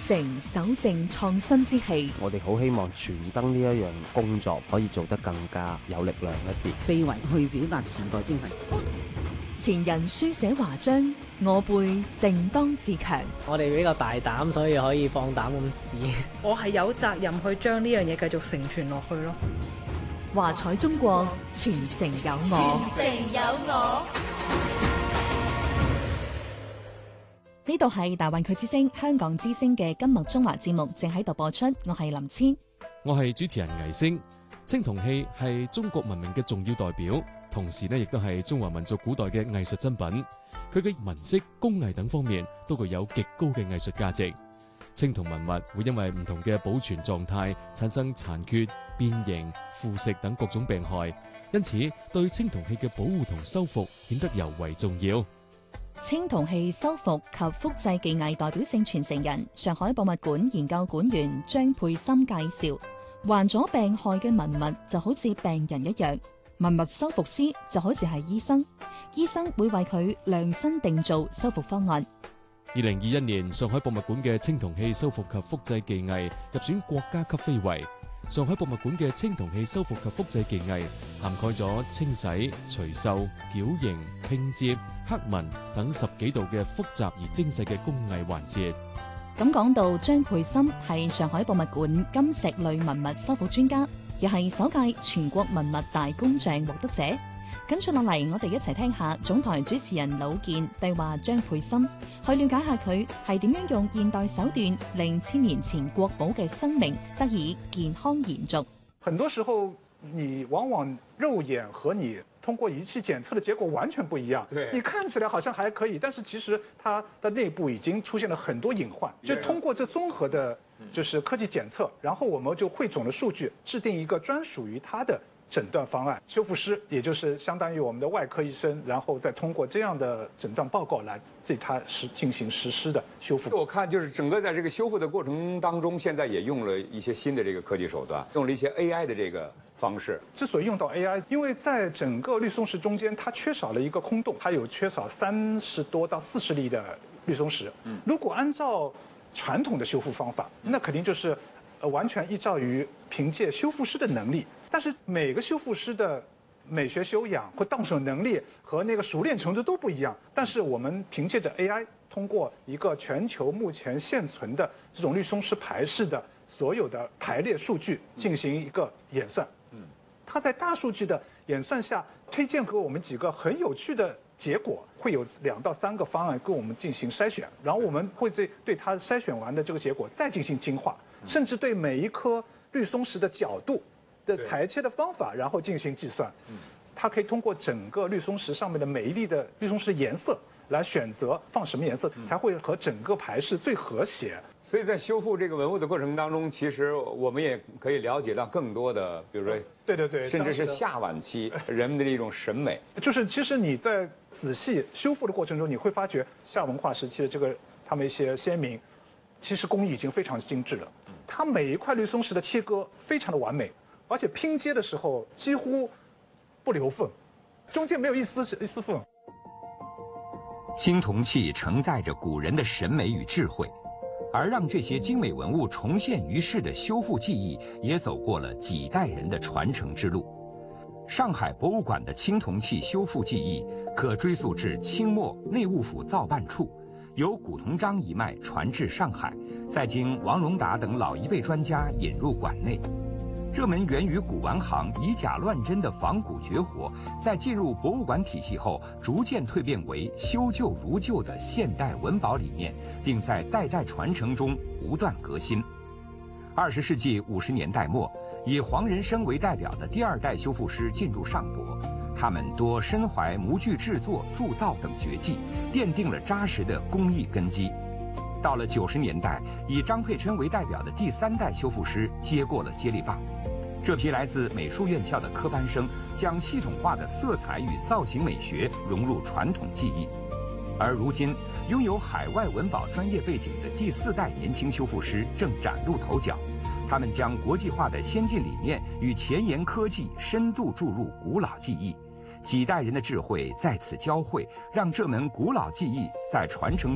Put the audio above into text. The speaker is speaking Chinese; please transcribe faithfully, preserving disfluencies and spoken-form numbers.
承守正創新之氣。 我哋好希望傳燈呢一樣工作可以做得更加有力量一啲， 非遺去表達時代精神。 前人書寫華章，我輩定當自強。 我哋比較大膽，所以可以放膽咁試。 我係有責任去將呢樣嘢繼續承傳落去咯。 華彩中國，傳承有我。 傳承有我。 呢度係大灣區之聲、香港之聲嘅金麥中華節目正喺度播出，我係林千， 我係主持人倪星。青銅器係中國文明嘅重要代表，同時呢亦都係中華民族古代嘅藝術珍品。佢嘅紋飾、工藝等方面都具有極高嘅藝術價值。青銅文物會因為唔同嘅保存狀態產生殘缺、變形、腐蝕等各種病害，因此對青銅器嘅保護同修復顯得尤為重要。 青銅器修復及複製技藝代表性傳承人、上海博物館研究館員張佩森介紹，患咗病害嘅文物就好似病人一樣，文物修復師就好似係醫生，醫生會為佢量身定做修復方案。 二零二一年，上海博物館嘅青銅器修復及複製技藝入選國家級非遺。上海博物館嘅青銅器修復及複製技藝涵蓋咗清洗、除鏽、矯形、拼接、刻紋等十幾道嘅複雜而精細嘅工藝環節。 咁講到張佩森係上海博物館金石類文物修復專家，亦係首屆全國文物大工匠獲得者。跟住落嚟，我哋一齊聽下總台主持人魯健對話張佩森，去了解下佢係點樣用現代手段令千年前國寶嘅生命得以健康延續。 很多時候，你往往肉眼和你通過儀器檢測的結果完全不一樣。對，你看起來好像還可以，但是其實它的內部已經出現了很多隱患。就通過這綜合的，就是科技檢測，然後我們就匯總了數據，制定一個專屬於它的診斷方案。修復師也就是相當於我們的外科醫生，然後再通過這樣的診斷報告來對它實進行實施的修復。 我看就是整個在這個修復的過程當中，現在也用了一些新的這個科技手段，用了一些 A I 的這個方式。 之所以用到 A I， 因為在整個綠松石中間，它缺少了一個空洞，它有缺少三十多到四十粒的綠松石。嗯，如果按照傳統的修復方法，那肯定就是呃完全依照於憑借修復師的能力。但是每個修復師的美學修養或到手能力和那個熟練程度都不一樣。但是我們憑借着 A I， 通過一個全球目前現存的這種綠松石牌式的所有的排列數據進行一個演算。嗯，它在大數據的演算下，推薦給我們幾個很有趣的結果，會有兩到三個方案跟我們進行篩選，然後我們會對對它篩選完的這個結果再進行精化，甚至對每一顆綠松石的角度的裁切的方法，然後進行計算。它可以通過整個綠松石上面的每一粒的綠松石顏色來選擇放什麼顏色，才會和整個牌式最和諧。 所以在修復這個文物的過程當中，其實我們也可以了解到更多的，比如說， 對對對， 甚至是夏晚期人們的一種審美。 就是其實你在仔細修復的過程中，你會發覺夏文化時期的這個他們一些先民，其實工藝已經非常精緻了。它每一塊綠松石的切割非常的完美，而且拼接的時候幾乎不留縫，中間沒有一絲一絲縫。 青銅器承載着古人的審美與智慧，而讓這些精美文物重現於世的修復技藝，也走過了幾代人的傳承之路。上海博物館的青銅器修復技藝可追溯至清末內務府造辦處，由古同章一脈傳至上海，再經王榮達等老一輩專家引入館內。這門源於古玩行以假亂真的仿古絕活，在進入博物館體系後，逐漸蛻變為修舊如舊的現代文保理念，並在代代傳承中不斷革新。二十世紀五十年代末，以黃仁生為代表的第二代修復師進入上博，他們多身懷模具製作、鑄造等絕技，奠定了扎實的工藝根基。到了九十年代，以張佩琛為代表的第三代修復師接過了接力棒。這批來自美術院校的科班生，將系統化的色彩與造型美學融入傳統技藝。而如今，擁有海外文保專業背景的第四代年輕修復師正嶄露頭角。他們將國際化的先進理念與前沿科技深度注入古老技藝，幾代人的智慧在此交匯，讓這門古老技藝在傳承